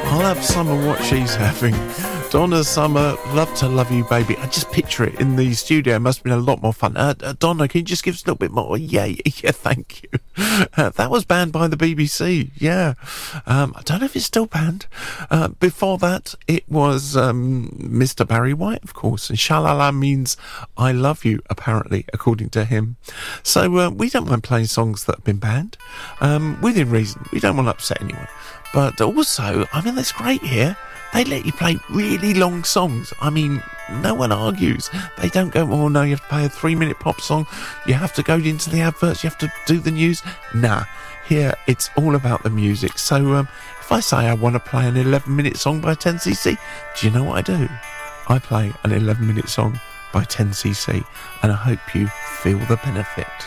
I'll have some of what she's having. Donna Summer, Love to Love You Baby. I just picture it in the studio. It must have been a lot more fun. Donna, can you just give us a little bit more? Yeah, thank you. That was banned by the BBC. Yeah. I don't know if it's still banned. Before that, it was Mr. Barry White, of course. And Shalala means I love you, apparently, according to him. So we don't mind playing songs that have been banned. Within reason. We don't want to upset anyone. But also, I mean, that's great here. They let you play really long songs. I mean, no one argues. They don't go, oh no, you have to play a 3-minute pop song. You have to go into the adverts. You have to do the news. Nah, here it's all about the music. So if I say I want to play an 11-minute song by 10cc, do you know what I do? I play an 11-minute song by 10cc, and I hope you feel the benefit.